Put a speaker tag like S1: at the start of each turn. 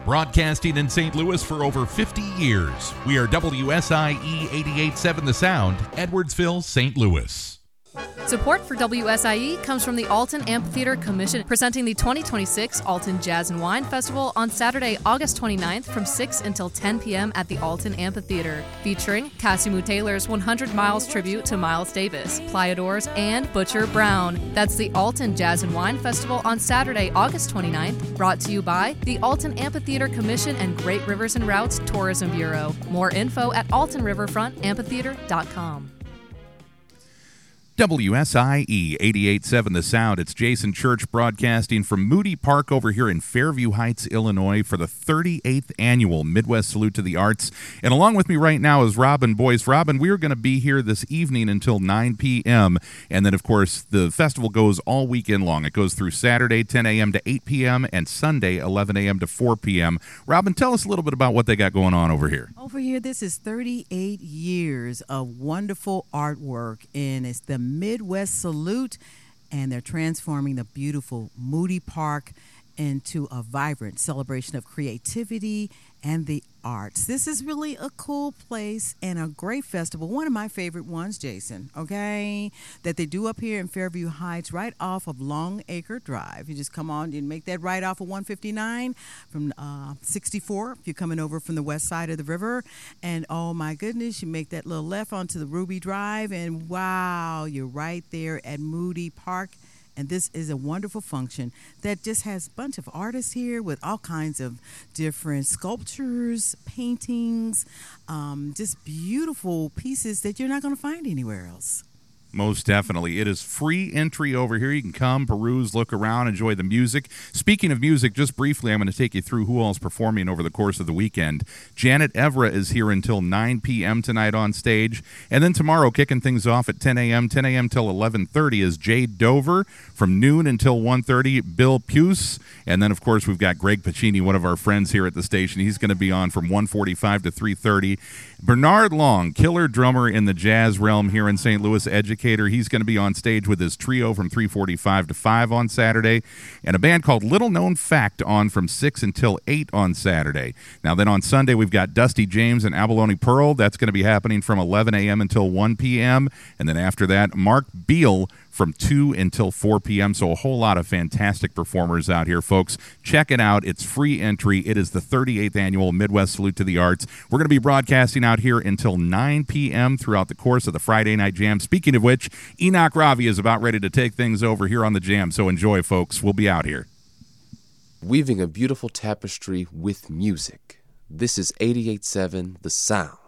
S1: Broadcasting in St. Louis for over 50 years. We are WSIE 88.7 The Sound, Edwardsville, St. Louis.
S2: Support for WSIE comes from the Alton Amphitheater Commission, presenting the 2026 Alton Jazz and Wine Festival on Saturday, August 29th from 6 until 10 p.m. at the Alton Amphitheater, featuring Casimir Taylor's 100 Miles tribute to Miles Davis, Playadors, and Butcher Brown. That's the Alton Jazz and Wine Festival on Saturday, August 29th, brought to you by the Alton Amphitheater Commission and Great Rivers and Routes Tourism Bureau. More info at altonriverfrontamphitheater.com.
S1: WSIE 88.7 The Sound. It's Jason Church broadcasting from Moody Park over here in Fairview Heights, Illinois for the 38th Annual Midwest Salute to the Arts. And along with me right now is Robin Boyce. Robin, we are going to be here this evening until 9 p.m. And then, of course, the festival goes all weekend long. It goes through Saturday, 10 a.m. to 8 p.m. and Sunday, 11 a.m. to 4 p.m. Robin, tell us a little bit about what they got going on over here.
S3: Over here, this is 38 years of wonderful artwork, and it's the Midwest Salute, and they're transforming the beautiful Moody Park into a vibrant celebration of creativity and the arts. This is really a cool place and a great festival. One of my favorite ones, Jason, okay, that they do up here in Fairview Heights right off of Long Acre Drive. You just come on and make that right off of 159 from 64 if you're coming over from the west side of the river. And oh my goodness, you make that little left onto the Ruby Drive, and wow, you're right there at Moody Park. And this is a wonderful function that just has a bunch of artists here with all kinds of different sculptures, paintings, just beautiful pieces that you're not going to find anywhere else.
S1: Most definitely. It is free entry over here. You can come, peruse, look around, enjoy the music. Speaking of music, just briefly, I'm going to take you through who all is performing over the course of the weekend. Janet Evra is here until 9 p.m. tonight on stage. And then tomorrow, kicking things off at 10 a.m. till 11:30 is Jade Dover. From noon until 1:30, Bill Puce. And then, of course, we've got Greg Pacini, one of our friends here at the station. He's going to be on from 1:45 to 3:30. Bernard Long, killer drummer in the jazz realm here in St. Louis, educator. He's going to be on stage with his trio from 3:45 to 5 on Saturday. And a band called Little Known Fact on from 6 until 8 on Saturday. Now then on Sunday, we've got Dusty James and Abalone Pearl. That's going to be happening from 11 a.m. until 1 p.m. And then after that, Mark Beal from 2 until 4 p.m. So a whole lot of fantastic performers out here, folks. Check it out. It's free entry. It is the 38th Annual Midwest Salute to the Arts. We're going to be broadcasting out here until 9 p.m. throughout the course of the Friday Night Jam. Speaking of which, Enoch Ravi is about ready to take things over here on the Jam. So enjoy, folks. We'll be out here.
S4: Weaving a beautiful tapestry with music. This is 88.7 The Sound.